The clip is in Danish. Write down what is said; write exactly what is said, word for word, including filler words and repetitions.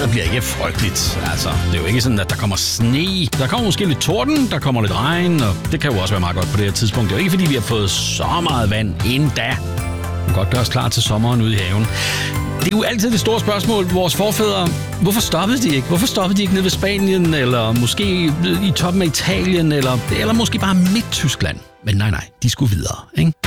bliver ikke frygteligt. Altså, det er jo ikke sådan, at der kommer sne. Der kommer måske lidt torden, der kommer lidt regn, og det kan jo også være meget godt på det her tidspunkt. Det er jo ikke, fordi vi har fået så meget vand endda. Vi kan godt gøre os klar til sommeren ude i haven. Det er jo altid det store spørgsmål, vores forfædre, hvorfor stoppede de ikke? Hvorfor stoppede de ikke nede ved Spanien, eller måske i toppen af Italien, eller, eller måske bare Midt-Tyskland? Men nej, nej, de skulle videre, ikke?